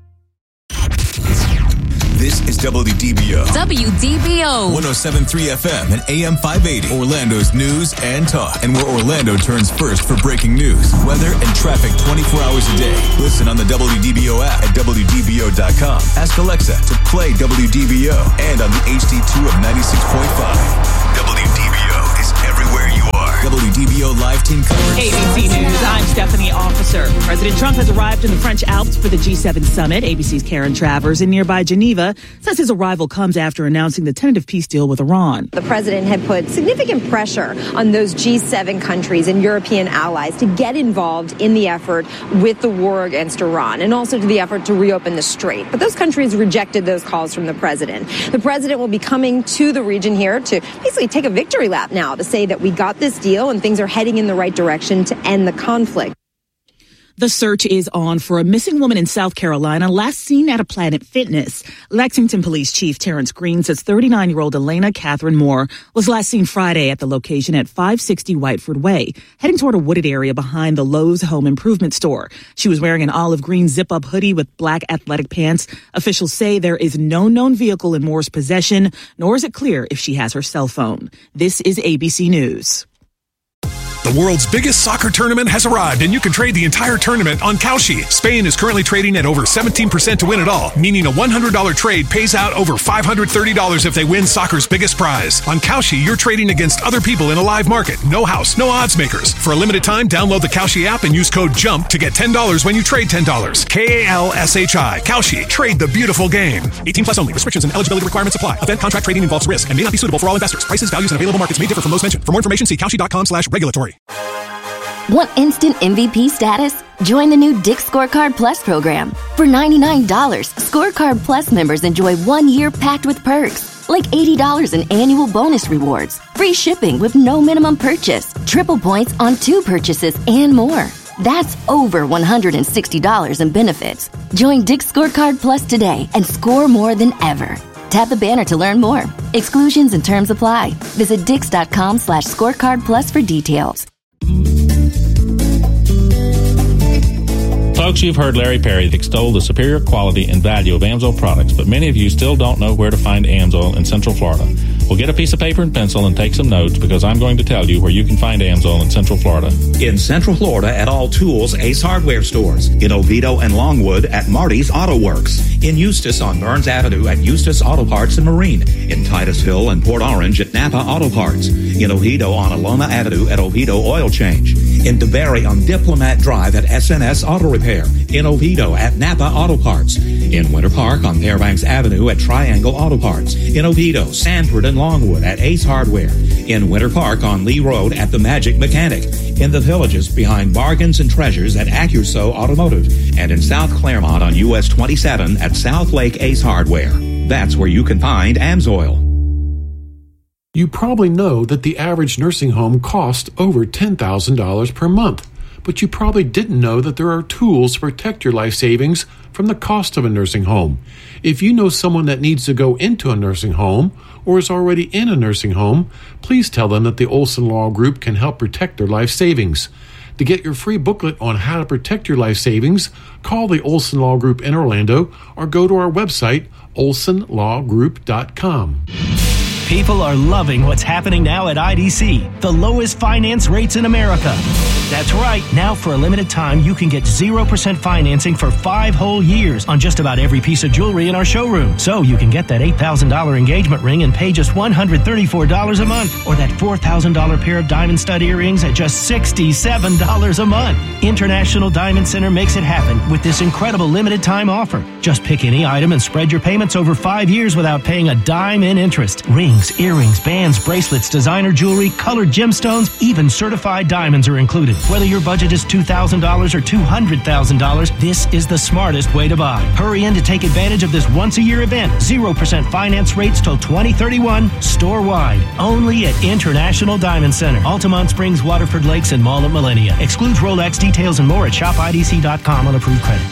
This is W D B O. W D B O. one oh seven point three F M and A M five eighty. Orlando's news and talk. And where Orlando turns first for breaking news, weather, and traffic twenty-four hours a day. Listen on the W D B O app at W D B O dot com. Ask Alexa to play W D B O and on the H D two of ninety-six point five. W D B O is everywhere you are. W D B O live team coverage. A B C News, I'm Stephanie Officer. President Trump has arrived in the French Alps for the G seven summit. A B C's Karen Travers in nearby Geneva says his arrival comes after announcing the tentative peace deal with Iran. The president had put significant pressure on those G seven countries and European allies to get involved in the effort with the war against Iran and also to the effort to reopen the strait. But those countries rejected those calls from the president. The president will be coming to the region here to basically take a victory lap now to say that we got this deal and things are heading in the right direction to end the conflict. The search is on for a missing woman in South Carolina last seen at a Planet Fitness. Lexington Police Chief Terrence Green says thirty-nine-year-old Elena Catherine Moore was last seen Friday at the location at five sixty Whiteford Way, heading toward a wooded area behind the Lowe's Home Improvement Store. She was wearing an olive green zip-up hoodie with black athletic pants. Officials say there is no known vehicle in Moore's possession, nor is it clear if she has her cell phone. This is A B C News. The world's biggest soccer tournament has arrived, and you can trade the entire tournament on Kalshi. Spain is currently trading at over seventeen percent to win it all, meaning a one hundred dollars trade pays out over five hundred thirty dollars if they win soccer's biggest prize. On Kalshi, you're trading against other people in a live market. No house, no odds makers. For a limited time, download the Kalshi app and use code JUMP to get ten dollars when you trade ten dollars. K A L S H I. Kalshi. Trade the beautiful game. eighteen plus only. Restrictions and eligibility requirements apply. Event contract trading involves risk and may not be suitable for all investors. Prices, values, and available markets may differ from those mentioned. For more information, see Kalshi.com slash regulatory. Want instant M V P status? Join the new Dick's Scorecard Plus program. For ninety-nine dollars, Scorecard Plus members enjoy one year packed with perks, like eighty dollars in annual bonus rewards, free shipping with no minimum purchase, triple points on two purchases, and more. That's over one hundred sixty dollars in benefits. Join Dick's Scorecard Plus today and score more than ever. Tap the banner to learn more. Exclusions and terms apply. Visit dix.com slash scorecard plus for details. Folks, you've heard Larry Perry extol the superior quality and value of Amsoil products, but many of you still don't know where to find Amsoil in Central Florida. Well, get a piece of paper and pencil and take some notes, because I'm going to tell you where you can find Amsoil in Central Florida. In Central Florida at all Tools Ace Hardware stores. In Oviedo and Longwood at Marty's Auto Works. In Eustis on Burns Avenue at Eustis Auto Parts and Marine. In Titusville and Port Orange at Napa Auto Parts. In Oviedo on Alona Avenue at Oviedo Oil Change. In DeBerry on Diplomat Drive at S N S Auto Repair. In Oviedo at Napa Auto Parts. In Winter Park on Fairbanks Avenue at Triangle Auto Parts. In Oviedo, Sanford and Longwood at Ace Hardware. In Winter Park on Lee Road at The Magic Mechanic. In the Villages behind Bargains and Treasures at Accuso Automotive. And in South Claremont on U S twenty-seven at South Lake Ace Hardware. That's where you can find Amsoil. You probably know that the average nursing home costs over ten thousand dollars per month, but you probably didn't know that there are tools to protect your life savings from the cost of a nursing home. If you know someone that needs to go into a nursing home or is already in a nursing home, please tell them that the Olson Law Group can help protect their life savings. To get your free booklet on how to protect your life savings, call the Olson Law Group in Orlando or go to our website, olson law group dot com. People are loving what's happening now at I D C, the lowest finance rates in America. That's right. Now, for a limited time, you can get zero percent financing for five whole years on just about every piece of jewelry in our showroom. So you can get that eight thousand dollars engagement ring and pay just one hundred thirty-four dollars a month, or that four thousand dollars pair of diamond stud earrings at just sixty-seven dollars a month. International Diamond Center makes it happen with this incredible limited time offer. Just pick any item and spread your payments over five years without paying a dime in interest. Rings, earrings, bands, bracelets, designer jewelry, colored gemstones, even certified diamonds are included. Whether your budget is two thousand dollars or two hundred thousand dollars, this is the smartest way to buy. Hurry in to take advantage of this once-a-year event. zero percent finance rates till twenty thirty-one, store-wide. Only at International Diamond Center, Altamont Springs, Waterford Lakes, and Mall at Millennia. Excludes Rolex. Details and more at shop I D C dot com on approved credit.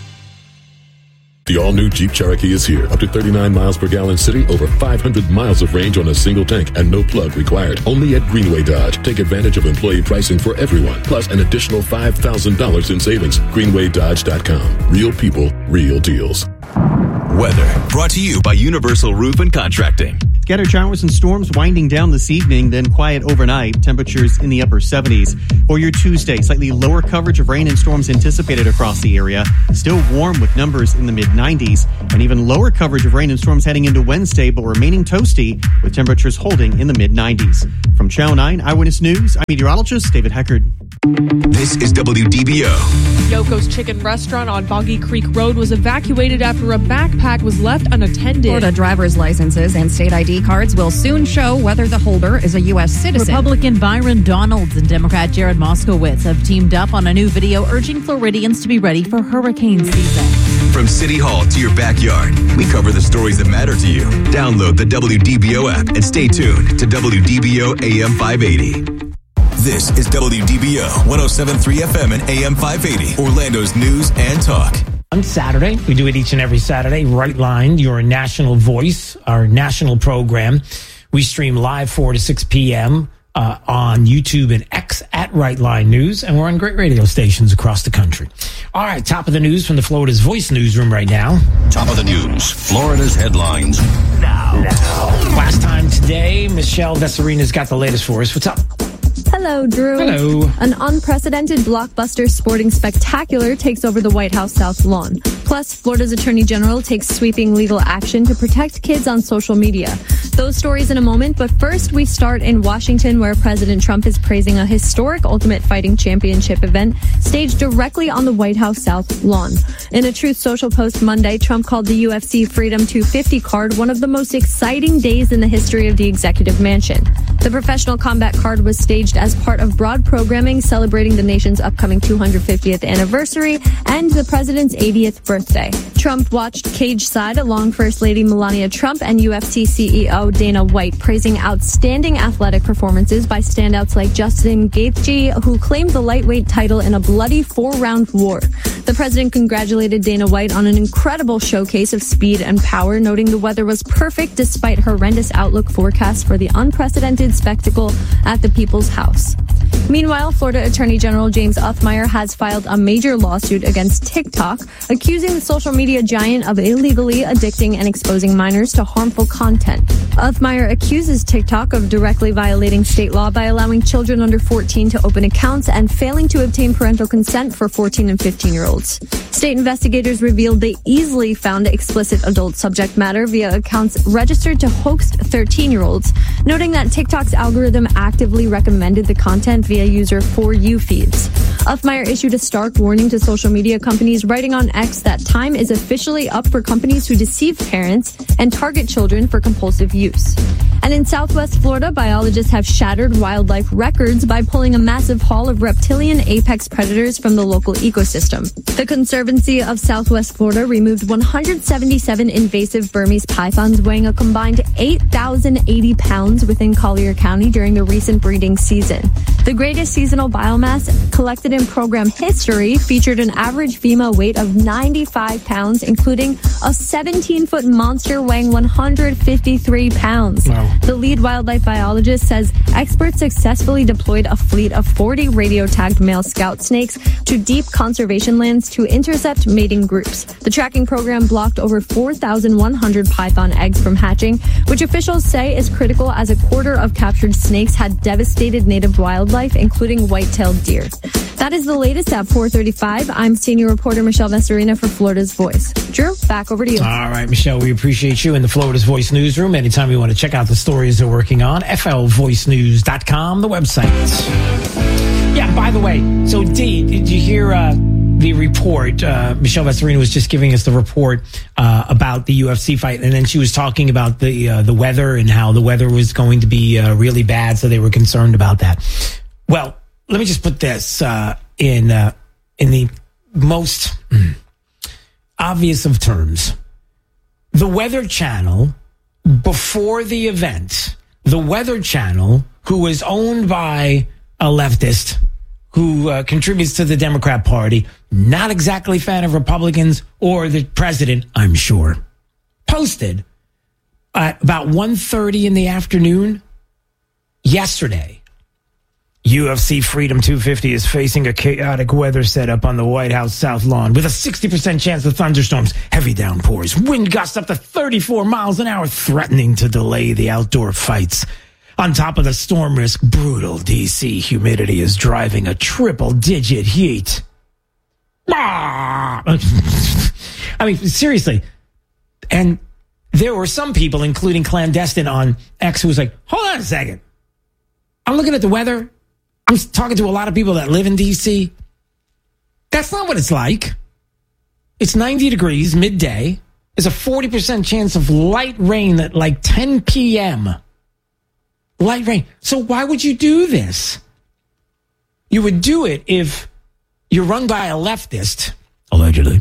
The all-new Jeep Cherokee is here. Up to thirty-nine miles per gallon city, over five hundred miles of range on a single tank, and no plug required. Only at Greenway Dodge. Take advantage of employee pricing for everyone, plus an additional five thousand dollars in savings. greenway dodge dot com. Real people, real deals. Weather brought to you by Universal Roof and Contracting. Scattered showers and storms winding down this evening, then quiet overnight. Temperatures in the upper seventies. For your Tuesday, slightly lower coverage of rain and storms anticipated across the area. Still warm with numbers in the mid nineties. And even lower coverage of rain and storms heading into Wednesday, but remaining toasty with temperatures holding in the mid nineties. From Channel nine Eyewitness News, I'm meteorologist David Heckard. This is W D B O. Yoko's Chicken Restaurant on Boggy Creek Road was evacuated after a backpack was left unattended. Florida driver's licenses and state I D cards will soon show whether the holder is a U S citizen. Republican Byron Donalds and Democrat Jared Moskowitz have teamed up on a new video urging Floridians to be ready for hurricane season. From City Hall to your backyard, we cover the stories that matter to you. Download the W D B O app and stay tuned to W D B O A M five eighty. This is W D B O one oh seven point three F M and A M five eighty, Orlando's news and talk. On Saturday, we do it each and every Saturday. Right Line, your national voice, our national program. We stream live four to six p.m. Uh, on YouTube and X at Right Line News, and we're on great radio stations across the country. All right, top of the news from the Florida's Voice newsroom right now. Top of the news, Florida's headlines. Now. now. Last time today, Michelle Vesarina's got the latest for us. What's up? Hello, Drew. Hello. An unprecedented blockbuster sporting spectacular takes over the White House South Lawn. Plus, Florida's Attorney General takes sweeping legal action to protect kids on social media. Those stories in a moment, but first we start in Washington, where President Trump is praising a historic Ultimate Fighting Championship event staged directly on the White House South Lawn. In a Truth Social post Monday, Trump called the U F C Freedom two fifty card one of the most exciting days in the history of the executive mansion. The professional combat card was staged as part of broad programming celebrating the nation's upcoming two hundred fiftieth anniversary and the president's eightieth birthday. Trump watched cage side along First Lady Melania Trump and U F C C E O Dana White, praising outstanding athletic performances by standouts like Justin Gaethje, who claimed the lightweight title in a bloody four-round war. The president congratulated Dana White on an incredible showcase of speed and power, noting the weather was perfect despite horrendous outlook forecasts for the unprecedented spectacle at the People's House. Meanwhile, Florida Attorney General James Uthmeier has filed a major lawsuit against TikTok, accusing the social media giant of illegally addicting and exposing minors to harmful content. Uthmeier accuses TikTok of directly violating state law by allowing children under fourteen to open accounts and failing to obtain parental consent for fourteen and fifteen-year-olds. State investigators revealed they easily found explicit adult subject matter via accounts registered to host thirteen-year-olds, noting that TikTok's algorithm actively recommended the content via user For You feeds. Uthmeier issued a stark warning to social media companies, writing on X that time is officially up for companies who deceive parents and target children for compulsive use. And in Southwest Florida, biologists have shattered wildlife records by pulling a massive haul of reptilian apex predators from the local ecosystem. The Conservancy of Southwest Florida removed one hundred seventy-seven invasive Burmese pythons weighing a combined eight thousand eighty pounds within Collier County during the recent breeding season. The greatest seasonal biomass collected in program history featured an average female weight of ninety-five pounds, including a seventeen-foot monster weighing one hundred fifty-three pounds. Wow. The lead wildlife biologist says experts successfully deployed a fleet of forty radio-tagged male scout snakes to deep conservation lands to intercept mating groups. The tracking program blocked over four thousand one hundred python eggs from hatching, which officials say is critical as a quarter of captured snakes had devastated native wildlife, including white-tailed deer. That is the latest at four thirty-five. I'm senior reporter Michelle Vesarina for Florida's Voice. Drew, back over to you. All right, Michelle, we appreciate you in the Florida's Voice newsroom. Anytime you want to check out the stories they're working on, F L voice news dot com, the website. Yeah, by the way, so Dee, did you hear uh, the report? Uh, Michelle Vesarina was just giving us the report uh, about the U F C fight, and then she was talking about the uh, the weather and how the weather was going to be uh, really bad, so they were concerned about that. Well, let me just put this uh, in uh, in the most obvious of terms. The Weather Channel, before the event, the Weather Channel, who is owned by a leftist who uh, contributes to the Democrat Party, not exactly a fan of Republicans or the president, I'm sure, posted at about one thirty in the afternoon yesterday, U F C Freedom two fifty is facing a chaotic weather setup on the White House South Lawn with a sixty percent chance of thunderstorms, heavy downpours, wind gusts up to thirty-four miles an hour, threatening to delay the outdoor fights. On top of the storm risk, brutal D C humidity is driving a triple-digit heat. Ah! I mean, seriously. And there were some people, including Clandestine on X, who was like, hold on a second. I'm looking at the weather. I'm talking to a lot of people that live in D C. That's not what it's like. It's ninety degrees midday. There's a forty percent chance of light rain at like ten p.m. Light rain. So why would you do this? You would do it if you're run by a leftist, allegedly,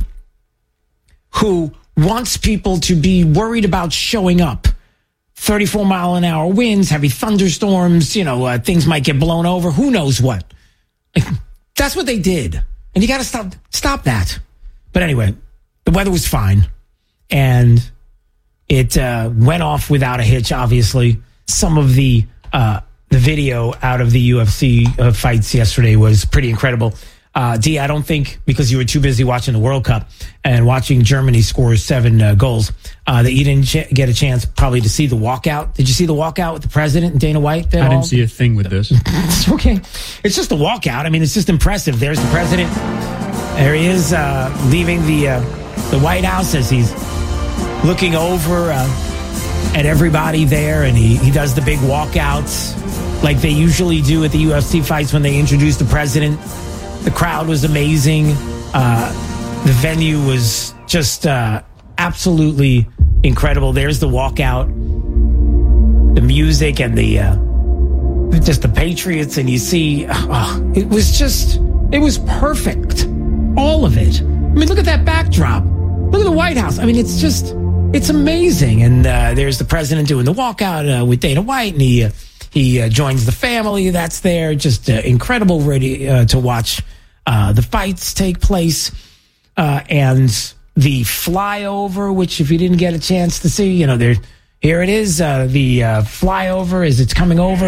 who wants people to be worried about showing up. thirty-four mile an hour winds, heavy thunderstorms, you know, uh, things might get blown over. Who knows what? That's what they did. And you got to stop, stop that. But anyway, the weather was fine. And it uh, went off without a hitch, obviously. Some of the uh, the video out of the U F C uh, fights yesterday was pretty incredible. Uh, D, I don't think because you were too busy watching the World Cup and watching Germany score seven uh, goals uh, that you didn't ch- get a chance probably to see the walkout. Did you see the walkout with the president and Dana White? I all? didn't see a thing with this. It's okay. It's just a walkout. I mean, it's just impressive. There's the president. There he is uh, leaving the uh, the White House as he's looking over uh, at everybody there, and he, he does the big walkouts like they usually do at the U F C fights when they introduce the president. The crowd was amazing. Uh, the venue was just uh, absolutely incredible. There's the walkout, the music, and the uh, just the Patriots, and you see, oh, it was just, it was perfect. All of it. I mean, look at that backdrop. Look at the White House. I mean, it's just, it's amazing. And uh, there's the president doing the walkout uh, with Dana White, and he uh, he uh, joins the family that's there. Just uh, incredible, ready uh, to watch uh, the fights take place. Uh, and the flyover, which if you didn't get a chance to see, you know, there, here it is, uh, the uh, flyover as it's coming over.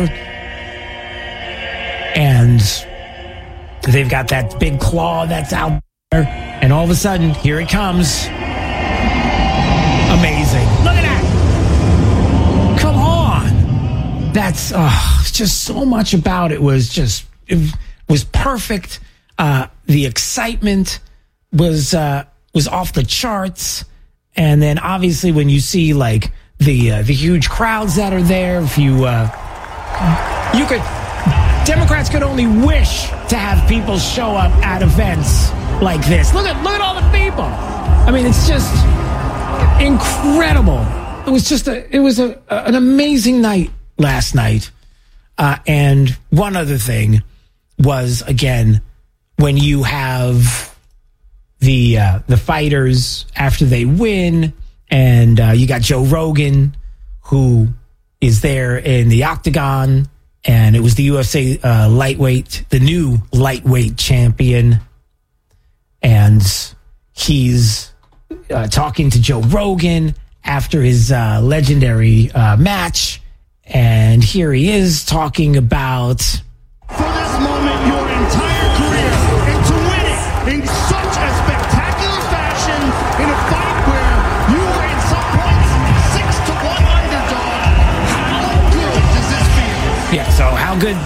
And they've got that big claw that's out there. And all of a sudden, here it comes. Amazing. Look at that. Come on. That's uh, just so much about it was just, it was perfect. Uh, the excitement was uh, was off the charts. And then obviously when you see like the uh, the huge crowds that are there, if you uh, you could, Democrats could only wish to have people show up at events like this. Look at look at all the people. I mean, it's just incredible. It was just a it was a, a an amazing night last night. Uh, and one other thing was, again, when you have the uh, the fighters after they win, and uh, you got Joe Rogan, who is there in the octagon, and it was the U F C uh, lightweight, the new lightweight champion, and he's uh, talking to Joe Rogan after his uh, legendary uh, match, and here he is talking about for this moment your entire career and to win it in such a spectacular fashion in a fight where you were in some points six to one underdog. How good does this feel? Yeah, so how good?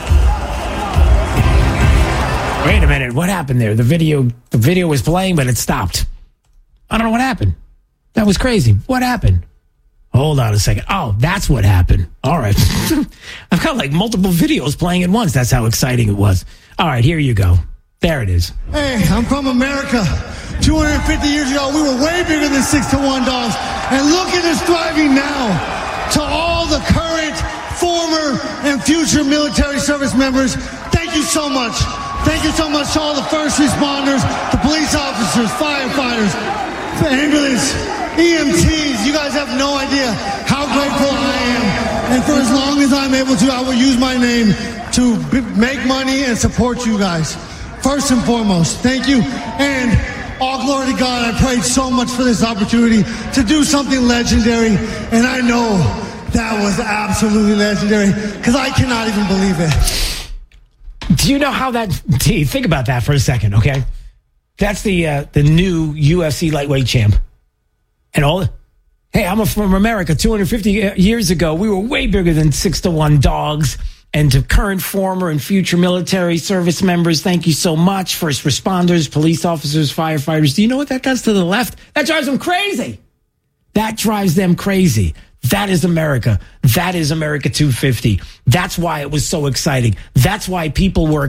Wait a minute, what happened there? The video the video was playing, but it stopped. I don't know what happened. That was crazy. What happened? Hold on a second. Oh, that's what happened. All right. I've got like multiple videos playing at once. That's how exciting it was. All right, here you go. There it is. Hey, I'm from America. two hundred fifty years ago, we were way bigger than six to one dogs. And look at us thriving now. To all the current, former, and future military service members, thank thank you so much. Thank you so much to all the first responders, the police officers, firefighters, ambulance, E M Ts. You guys have no idea how grateful I am. And for as long as I'm able to, I will use my name to b- make money and support you guys. First and foremost, thank you. And all glory to God. I prayed so much for this opportunity to do something legendary. And I know that was absolutely legendary because I cannot even believe it. Do you know how that, T, think about that for a second, okay? That's the uh, the new U F C lightweight champ. And all, hey, I'm from America. two hundred fifty years ago, we were way bigger than six to one dogs. And to current, former, and future military service members, thank you so much. First responders, police officers, firefighters. Do you know what that does to the left? That drives them crazy. That drives them crazy. That is America. That is America two fifty. That's why it was so exciting. That's why people were